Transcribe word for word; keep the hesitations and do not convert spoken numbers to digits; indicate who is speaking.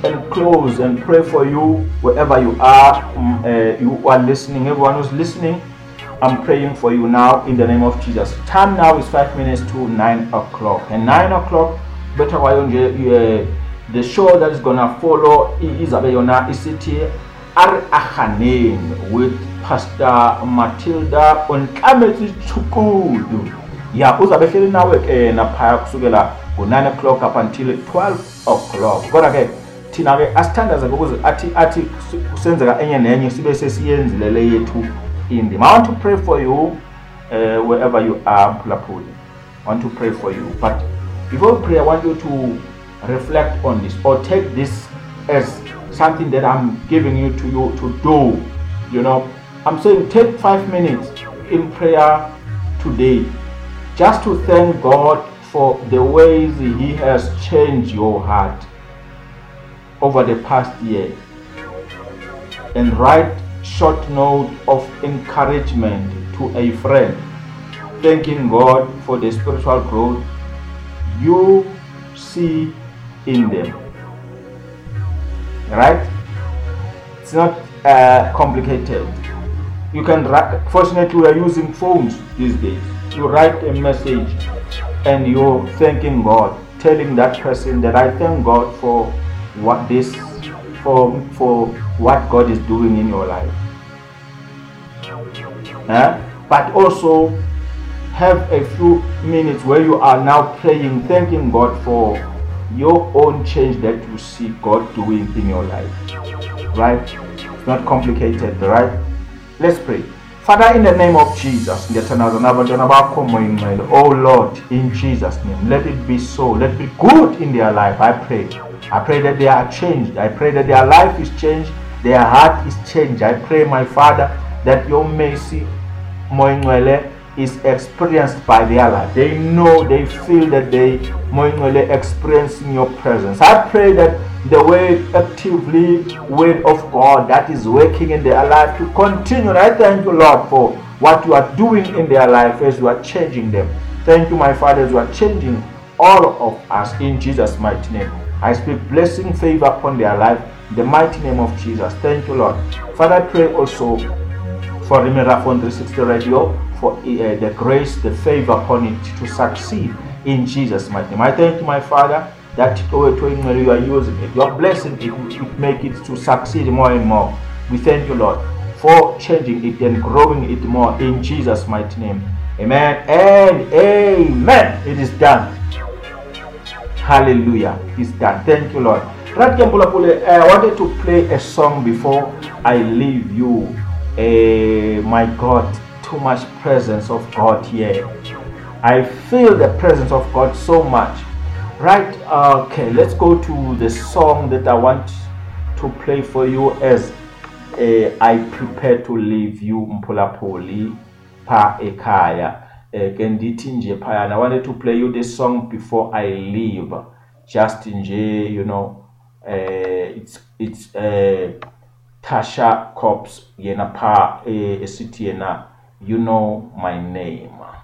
Speaker 1: and close and pray for you wherever you are. Um, uh, you are listening. Everyone who's listening, I'm praying for you now in the name of Jesus. Time now is five minutes to nine o'clock. And nine o'clock, better why uh, the show that is gonna follow is Abayona Isiti Ar Achanin with Pastor Matilda on Kameti Chukudu. Yeah, uzabe feeling now eh na paya kusukela go nine o'clock up until twelve o'clock. Kodwa ke thina ke asithandaza ukuthi athi athi kusenzeka enye nenye sibe sesiyenzile le yethu indi. I want to pray for you uh, wherever you are, Mphulaphuli. I want to pray for you. But before we pray, I want you to reflect on this or take this as something that I'm giving you to you to do. You know, I'm saying take five minutes in prayer today just to thank God for the ways He has changed your heart over the past year, and write short note of encouragement to a friend, thanking God for the spiritual growth you see in them. Right? It's not uh, complicated. You can write. Fortunately, we are using phones these days. You write a message and you're thanking God, telling that person that I thank God for what this, for for what God is doing in your life. Uh, but also have a few minutes where you are now praying, thanking God for your own change that you see God doing in your life. Right? It's not complicated, right? Let's pray. Father, in the name of Jesus, oh Lord, in Jesus' name, let it be so. Let it be good in their life. I pray. I pray that they are changed. I pray that their life is changed. Their heart is changed. I pray, my Father, that your mercy, Moinwele, is experienced by their life. They know, they feel that they, Moinwele, experiencing your presence. I pray that the way actively word of God that is working in their life to continue. And I thank you, Lord, for what you are doing in their life as you are changing them. Thank you, my Father, as you are changing all of us in Jesus' mighty name. I speak blessing, favor upon their life in the mighty name of Jesus. Thank you, Lord. Father, I pray also for Miraphone three sixty Radio, for uh, the grace, the favor upon it to succeed in Jesus' mighty name. I thank you, my Father, that you are using it. You are blessing it, it make it to succeed more and more. We thank you, Lord, for changing it and growing it more in Jesus' mighty name. Amen and amen. It is done. Hallelujah. It's done. Thank you, Lord. Right, I wanted to play a song before I leave you. Uh, my God, too much presence of God here. I feel the presence of God so much. Right, okay, let's go to the song that I want to play for you as uh, I prepare to leave you, Mphulaphuli pa ekaya. And I wanted to play you this song before I leave. Just in J, you know, uh, it's it's uh, Tasha Cobbs, yena pa a city, you know my name.